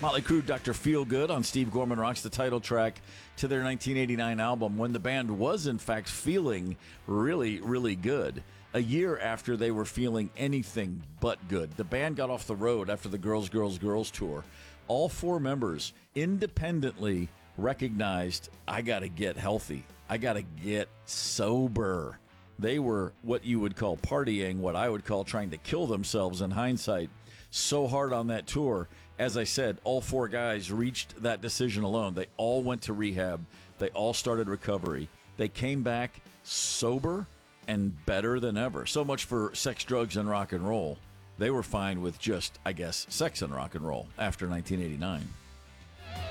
Motley Crue, Dr. Feelgood on Steve Gorman Rocks, the title track to their 1989 album, when the band was, in fact, feeling really, really good. A year after they were feeling anything but good. The band got off the road after the Girls, Girls, Girls tour. All four members independently recognized, I got to get healthy. I got to get sober. They were what you would call partying, what I would call trying to kill themselves in hindsight. So hard on that tour. As I said, all four guys reached that decision alone. They all went to rehab. They all started recovery. They came back sober and better than ever. So much for sex, drugs, and rock and roll. They were fine with just, I guess, sex and rock and roll after 1989.